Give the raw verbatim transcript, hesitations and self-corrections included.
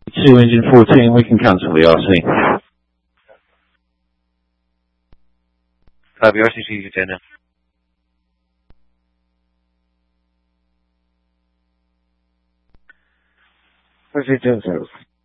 two engine fourteen, we can cancel the R C. Copy, R C C U ten now. R C C ten, sir.